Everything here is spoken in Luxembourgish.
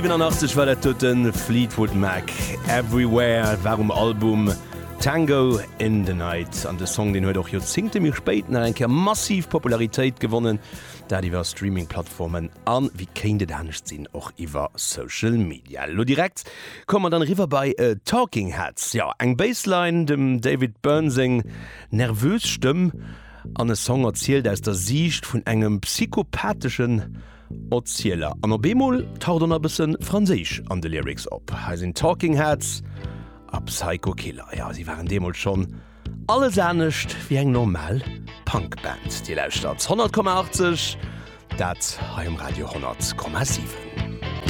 87 war der den Fleetwood Mac Everywhere warum Album Tango in the Night an de Song den huet doch jozingte mir spéiten enker massiv Popularitéit gewonnen, da diewer Streaming-Plattformen an wie kéint dannecht sinn och iwwer Social Media. Lo direkt kommmer dann riwer bei Talking Heads. Ja eng Bassline dem David Burnsing nervös stimm an e Song erzielt ass der Siicht vun engem psychopathischen Ozieler. An der Bemol taucht er bisssen Franzisch an de Lyrics op. Heisin Talking Heads a Psycho Killer. Ja, sie waren demol schon alles ernstcht wie eng normal Punkband. Die lauscht 100,80, dat ha im Radio 100,7.